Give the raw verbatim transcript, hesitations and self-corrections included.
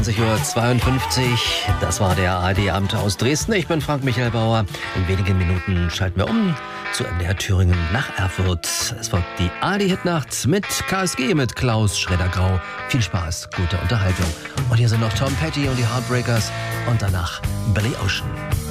zwanzig Uhr zweiundfünfzig, das war der A R D-Abend aus Dresden. Ich bin Frank Michael Bauer. In wenigen Minuten schalten wir um zu M D R Thüringen nach Erfurt. Es folgt die A R D-Hitnacht mit K S G, mit Klaus Schredder-Grau. Viel Spaß, gute Unterhaltung. Und hier sind noch Tom Petty und die Heartbreakers und danach Billy Ocean.